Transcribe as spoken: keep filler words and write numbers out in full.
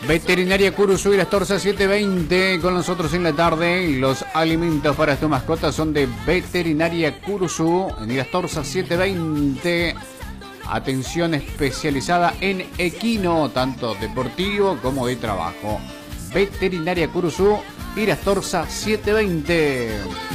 Veterinaria Curuzú y las Torsa setecientos veinte con nosotros en la tarde. Los alimentos para tu mascota son de Veterinaria Curuzú en las Torsa setecientos veinte. Atención especializada en equino, tanto deportivo como de trabajo. Veterinaria Curuzú y las Torsa setecientos veinte.